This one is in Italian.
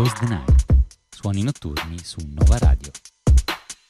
Goes the Night. Suoni notturni su Nova Radio.